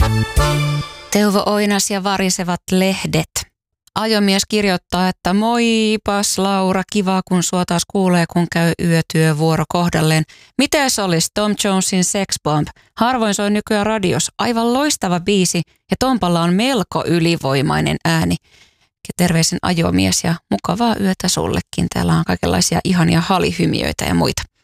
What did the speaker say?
Teuvo Oinas ja varisevat lehdet. Ajomies kirjoittaa, että moipas Laura, kiva kun sua taas kuulee, kun käy yötyövuoro kohdalleen. Mites olisi Tom Jonesin Sex Bomb? Harvoin soi nykyään radios. Aivan loistava biisi ja Tompalla on melko ylivoimainen ääni. Terveisin ajomies ja mukavaa yötä sullekin. Täällä on kaikenlaisia ihania halihymiöitä ja muita.